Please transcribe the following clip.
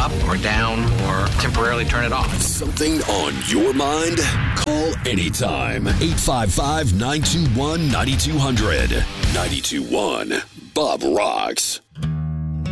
up or down or temporarily turn it off. Something on your mind? Call anytime. 855-921-9200. 92.1 Bob Rocks.